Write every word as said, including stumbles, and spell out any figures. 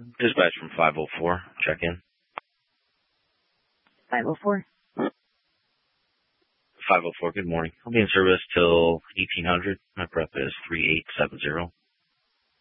Dispatch from five oh four. Check in. five oh four. five oh four, good morning. I'll be in service till eighteen hundred. My prep is three eight seven zero.